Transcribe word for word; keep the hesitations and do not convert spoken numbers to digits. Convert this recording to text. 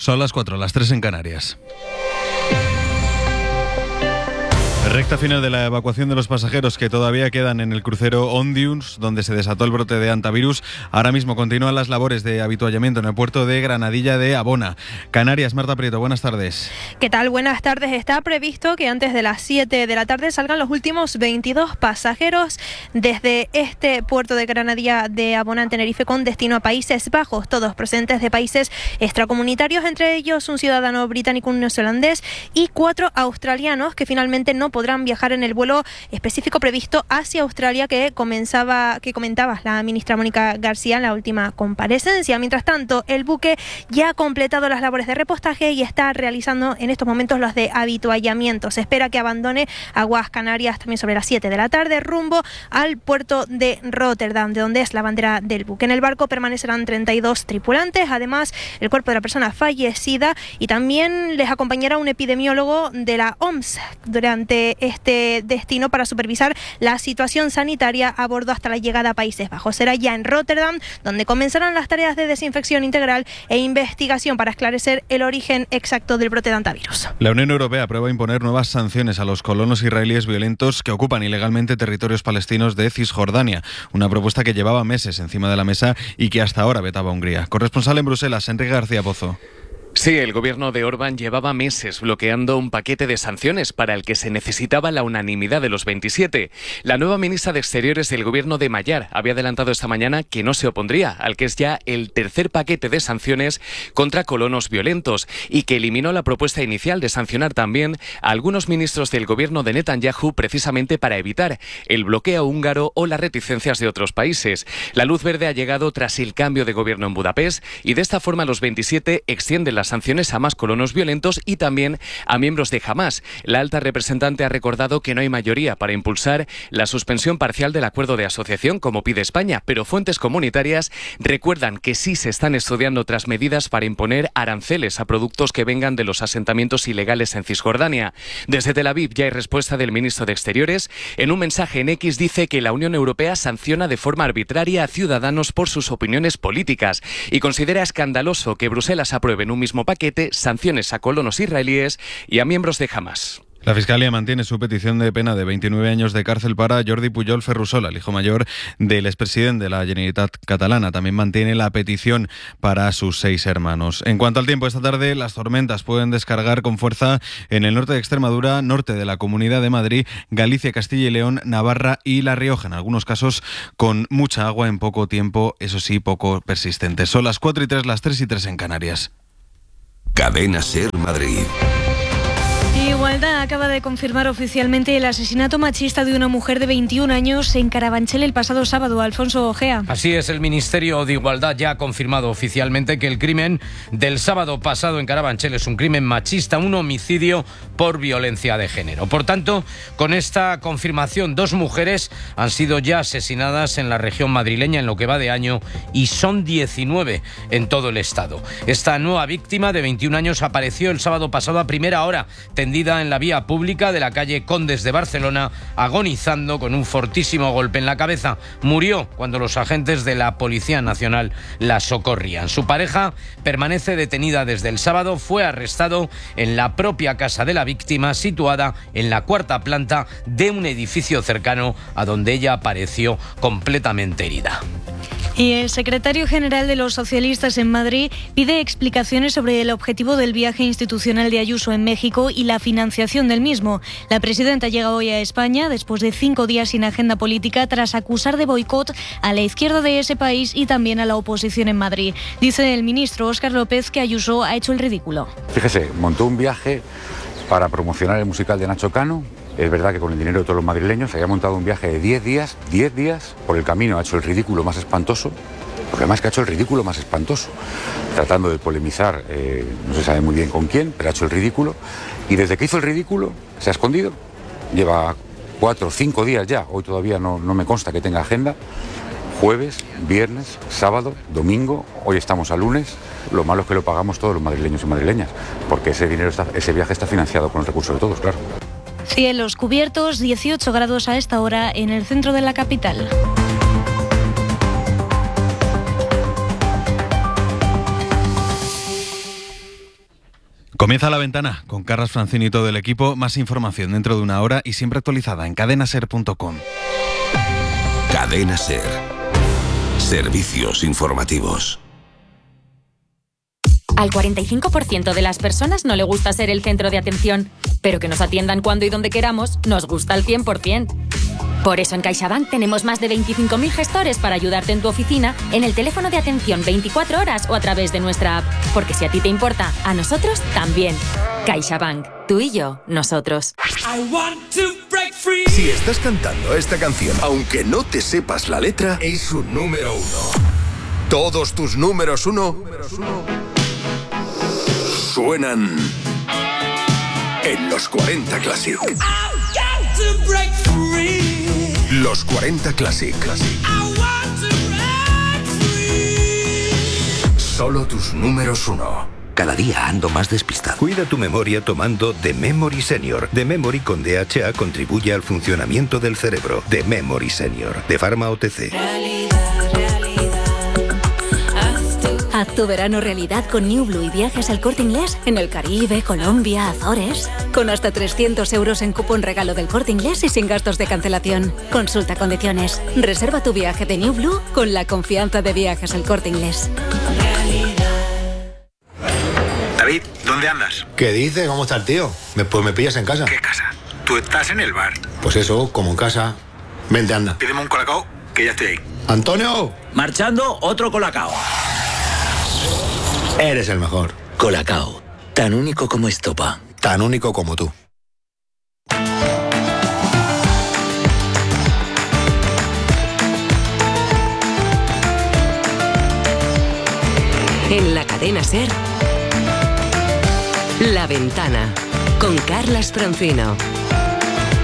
Son las cuatro, las tres en Canarias. Recta final de la evacuación de los pasajeros que todavía quedan en el crucero Ondius, donde se desató el brote de hantavirus. Ahora mismo continúan las labores de avituallamiento en el puerto de Granadilla de Abona. Canarias, Marta Prieto, buenas tardes. ¿Qué tal? Buenas tardes. Está previsto que antes de las siete de la tarde salgan los últimos veintidós pasajeros desde este puerto de Granadilla de Abona en Tenerife con destino a Países Bajos, todos procedentes de países extracomunitarios, entre ellos un ciudadano británico, un neozelandés y cuatro australianos que finalmente no podrán viajar en el vuelo específico previsto hacia Australia que comenzaba, que comentaba la ministra Mónica García en la última comparecencia. Mientras tanto, el buque ya ha completado las labores de repostaje y está realizando en estos momentos los de avituallamiento. Se espera que abandone aguas Canarias también sobre las siete de la tarde rumbo al puerto de Rotterdam, de donde es la bandera del buque. En el barco permanecerán treinta y dos tripulantes, además el cuerpo de la persona fallecida, y también les acompañará un epidemiólogo de la O M S durante este destino para supervisar la situación sanitaria a bordo hasta la llegada a Países Bajos. Será ya en Rotterdam donde comenzarán las tareas de desinfección integral e investigación para esclarecer el origen exacto del brote de hantavirus. La Unión Europea aprueba imponer nuevas sanciones a los colonos israelíes violentos que ocupan ilegalmente territorios palestinos de Cisjordania, una propuesta que llevaba meses encima de la mesa y que hasta ahora vetaba Hungría. Corresponsal en Bruselas, Enrique García Pozo. Sí, el gobierno de Orbán llevaba meses bloqueando un paquete de sanciones para el que se necesitaba la unanimidad de los veintisiete. La nueva ministra de Exteriores del gobierno de Mayar había adelantado esta mañana que no se opondría al que es ya el tercer paquete de sanciones contra colonos violentos y que eliminó la propuesta inicial de sancionar también a algunos ministros del gobierno de Netanyahu precisamente para evitar el bloqueo húngaro o las reticencias de otros países. La luz verde ha llegado tras el cambio de gobierno en Budapest y de esta forma los veintisiete extienden la las sanciones a más colonos violentos y también a miembros de Hamás. La alta representante ha recordado que no hay mayoría para impulsar la suspensión parcial del acuerdo de asociación como pide España, pero fuentes comunitarias recuerdan que sí se están estudiando otras medidas para imponer aranceles a productos que vengan de los asentamientos ilegales en Cisjordania. Desde Tel Aviv ya hay respuesta del ministro de Exteriores. En un mensaje en X dice que la Unión Europea sanciona de forma arbitraria a ciudadanos por sus opiniones políticas y considera escandaloso que Bruselas apruebe en un mismo paquete sanciones a colonos israelíes y a miembros de Hamás. La Fiscalía mantiene su petición de pena de veintinueve años de cárcel para Jordi Pujol Ferrusola, el hijo mayor del expresidente de la Generalitat catalana. También mantiene la petición para sus seis hermanos. En cuanto al tiempo, esta tarde las tormentas pueden descargar con fuerza en el norte de Extremadura, norte de la Comunidad de Madrid, Galicia, Castilla y León, Navarra y La Rioja. En algunos casos con mucha agua en poco tiempo, eso sí, poco persistente. Son las cuatro y tres, las tres y tres en Canarias. Cadena SER Madrid. Igualdad acaba de confirmar oficialmente el asesinato machista de una mujer de veintiún años en Carabanchel el pasado sábado. Alfonso Ojea. Así es, el Ministerio de Igualdad ya ha confirmado oficialmente que el crimen del sábado pasado en Carabanchel es un crimen machista, un homicidio por violencia de género. Por tanto, con esta confirmación, dos mujeres han sido ya asesinadas en la región madrileña en lo que va de año y son diecinueve en todo el estado. Esta nueva víctima de veintiún años apareció el sábado pasado a primera hora, tendida en la vía pública de la calle Condes de Barcelona, agonizando con un fortísimo golpe en la cabeza. Murió cuando los agentes de la Policía Nacional la socorrían. Su pareja permanece detenida desde el sábado, fue arrestado en la propia casa de la víctima, situada en la cuarta planta de un edificio cercano a donde ella apareció completamente herida. Y el secretario general de los socialistas en Madrid pide explicaciones sobre el objetivo del viaje institucional de Ayuso en México y la financiación del mismo. La presidenta llega hoy a España después de cinco días sin agenda política tras acusar de boicot a la izquierda de ese país y también a la oposición en Madrid. Dice el ministro Óscar López que Ayuso ha hecho el ridículo. Fíjese, montó un viaje para promocionar el musical de Nacho Cano. Es verdad que con el dinero de todos los madrileños se había montado un viaje de diez días, diez días, por el camino ha hecho el ridículo más espantoso, porque además que ha hecho el ridículo más espantoso, tratando de polemizar, eh, no se sabe muy bien con quién, pero ha hecho el ridículo, y desde que hizo el ridículo se ha escondido, lleva cuatro o cinco días ya, hoy todavía no, no me consta que tenga agenda, jueves, viernes, sábado, domingo, hoy estamos a lunes, lo malo es que lo pagamos todos los madrileños y madrileñas, porque ese dinero está, ese viaje está financiado con el recurso de todos, claro. Cielos cubiertos, dieciocho grados a esta hora en el centro de la capital. Comienza La Ventana con Carlas Francini y todo el equipo. Más información dentro de una hora y siempre actualizada en cadena ser punto com. Cadena Ser. Servicios informativos. Al cuarenta y cinco por ciento de las personas no le gusta ser el centro de atención, pero que nos atiendan cuando y donde queramos nos gusta al cien por ciento. Por eso en CaixaBank tenemos más de veinticinco mil gestores para ayudarte en tu oficina, en el teléfono de atención veinticuatro horas o a través de nuestra app. Porque si a ti te importa, a nosotros también. CaixaBank. Tú y yo, nosotros. Si estás cantando esta canción, aunque no te sepas la letra, es un número uno. Todos tus números uno suenan en los cuarenta Classic. Los cuarenta Classic. Solo tus números uno. Cada día ando más despistado. Cuida tu memoria tomando The Memory Senior. The Memory con D H A contribuye al funcionamiento del cerebro. The Memory Senior, de Pharma O T C. Haz tu verano realidad con New Blue y viajes al Corte Inglés en el Caribe, Colombia, Azores. Con hasta trescientos euros en cupón regalo del Corte Inglés y sin gastos de cancelación. Consulta condiciones. Reserva tu viaje de New Blue con la confianza de viajes al Corte Inglés. David, ¿dónde andas? ¿Qué dices? ¿Cómo está el tío? Me, pues me pillas en casa. ¿Qué casa? Tú estás en el bar. Pues eso, como en casa. Vente, anda. Pídeme un colacao, que ya estoy ahí. ¡Antonio! Marchando, otro colacao. Eres el mejor. Colacao, tan único como estopa. Tan único como tú. En la cadena SER, La Ventana, con Carlas Francino.